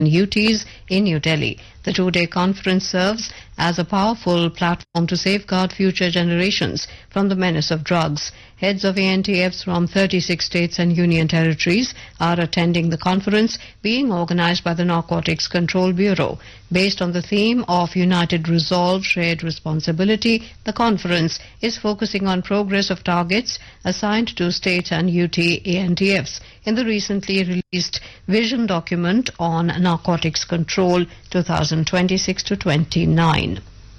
UTs in New Delhi. The two-day conference serves as a powerful platform to safeguard future generations from the menace of drugs. Heads of ANTFs from 36 states and union territories are attending the conference being organized by the Narcotics Control Bureau. Based on the theme of United Resolve, Shared Responsibility, the conference is focusing on progress of targets assigned to state and UT ANTFs in the recently released Vision Document on Narcotics Control 2026 to 29.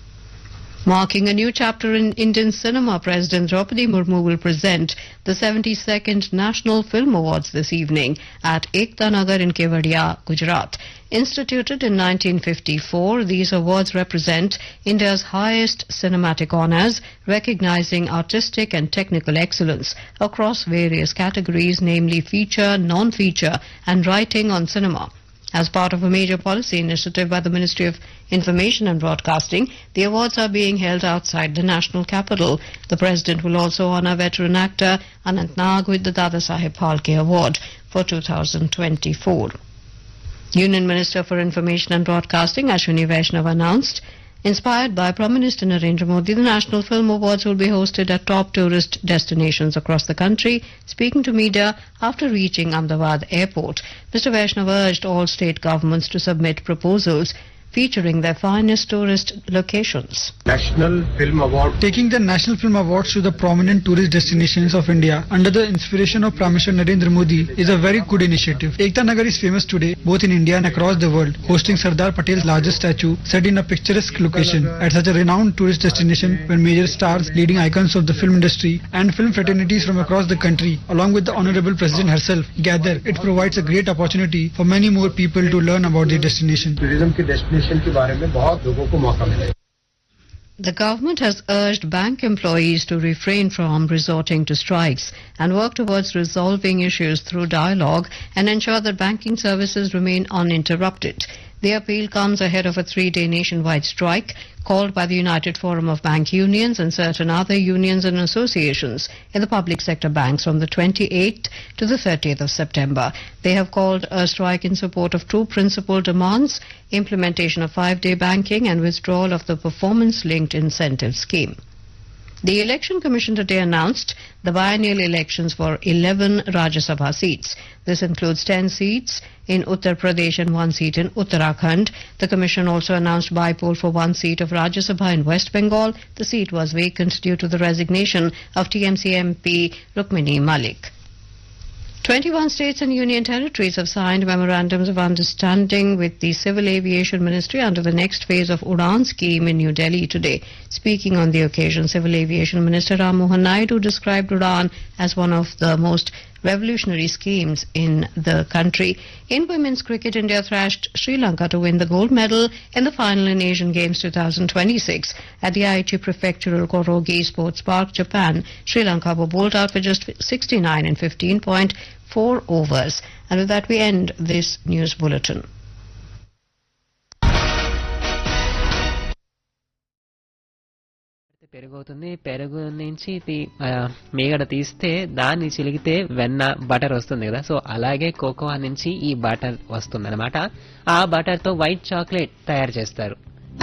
Marking a new chapter in Indian cinema, President Draupadi Murmu will present the 72nd National Film Awards this evening at Ekta Nagar in Kevadia, Gujarat. Instituted in 1954, these awards represent India's highest cinematic honours, recognizing artistic and technical excellence across various categories, namely feature, non-feature and writing on cinema. As part of a major policy initiative by the Ministry of Information and Broadcasting, the awards are being held outside the national capital. The President will also honour veteran actor Anant Nag with the Dada Saheb Phalke Award for 2024. Union Minister for Information and Broadcasting Ashwini Vaishnav announced, inspired by Prime Minister Narendra Modi, the National Film Awards will be hosted at top tourist destinations across the country. Speaking to media after reaching Ahmedabad Airport, Mr. Vaishnav urged all state governments to submit proposals featuring their finest tourist locations. National Film Award. Taking the National Film Awards to the prominent tourist destinations of India under the inspiration of Prime Minister Narendra Modi is a very good initiative. Ekta Nagar is famous today both in India and across the world, hosting Sardar Patel's largest statue set in a picturesque location. At such a renowned tourist destination where major stars, leading icons of the film industry and film fraternities from across the country, along with the Honorable President herself, gather, it provides a great opportunity for many more people to learn about the destination. Tourism के destination के बारे में बहुत लोगों को मौका मिलेगा. The government has urged bank employees to refrain from resorting to strikes and work towards resolving issues through dialogue and ensure that banking services remain uninterrupted. The appeal comes ahead of a 3-day nationwide strike called by the United Forum of Bank Unions and certain other unions and associations in the public sector banks from the 28th to the 30th of September. They have called a strike in support of two principal demands: implementation of 5-day banking and withdrawal of the performance-linked incentive scheme. The Election Commission today announced the biennial elections for 11 Rajya Sabha seats. This includes 10 seats in Uttar Pradesh and 1 seat in Uttarakhand. The Commission also announced by-poll for 1 seat of Rajya Sabha in West Bengal. The seat was vacant due to the resignation of TMC MP Rukmini Malik. 21 states and union territories have signed memorandums of understanding with the Civil Aviation Ministry under the next phase of Udan scheme in New Delhi today. Speaking on the occasion, Civil Aviation Minister Ram Mohan Naidu described Udan as one of the most revolutionary schemes in the country. In women's cricket, India thrashed Sri Lanka to win the gold medal in the final in Asian Games 2026 at the Aichi Prefectural Korogi Sports Park, Japan. Sri Lanka were bowled out for just 69 in 15.4 overs. And with that, we end this news bulletin. పెరుగవుతుంది. పెరుగు నుంచి మీగడ తీస్తే దాన్ని చిలిగితే వెన్న butter వస్తుంది కదా. So అలాగే cocoa నుంచి ఈ బటర్ వస్తుంది అనమాట. ఆ బటర్ తో వైట్ చాక్లెట్ తయారు చేస్తారు.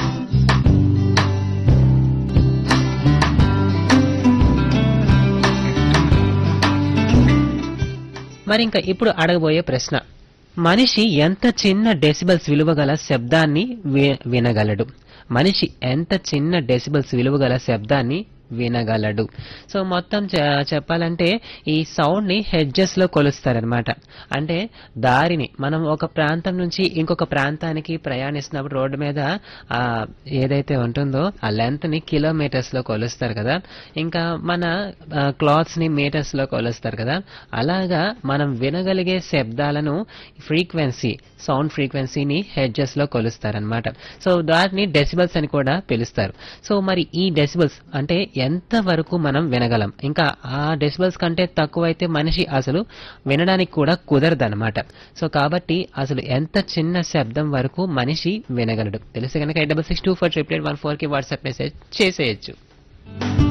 మరి ఇంకా ఇప్పుడు అడగబోయే ప్రశ్న, మనిషి ఎంత చిన్న డెసిబల్స్ విలువ గల శబ్దాన్ని వినగలడు? మనిషి ఎంత చిన్న డెసిబల్స్ విలువ గల శబ్దాన్ని వినగలడు? సో మొత్తం చెప్పాలంటే ఈ సౌండ్ ని హెడ్జెస్ లో కొలుస్తారనమాట. అంటే దారిని మనం ఒక ప్రాంతం నుంచి ఇంకొక ప్రాంతానికి ప్రయాణిస్తున్నప్పుడు రోడ్డు మీద ఏదైతే ఉంటుందో ఆ లెంత్ ని కిలోమీటర్స్ లో కొలుస్తారు కదా. ఇంకా మన క్లాత్స్ ని మీటర్స్ లో కొలుస్తారు కదా. అలాగా మనం వినగలిగే శబ్దాలను ఫ్రీక్వెన్సీ, సౌండ్ ఫ్రీక్వెన్సీని హెడ్జెస్ లో కొలుస్తారనమాట. సో దాన్ని డెసిబల్స్ అని కూడా పిలుస్తారు. సో మరి ఈ డెసిబల్స్ అంటే ఎంత వరకు మనం వినగలం? ఇంకా ఆ డెసిబల్స్ కంటే తక్కువైతే మనిషి అసలు వినడానికి కూడా కుదరదనమాట. సో కాబట్టి అసలు ఎంత చిన్న శబ్దం వరకు మనిషి వినగలడు? తెలిస్తే కనుక 8662488814 కి వాట్సాప్ మెసేజ్ చేసేయచ్చు.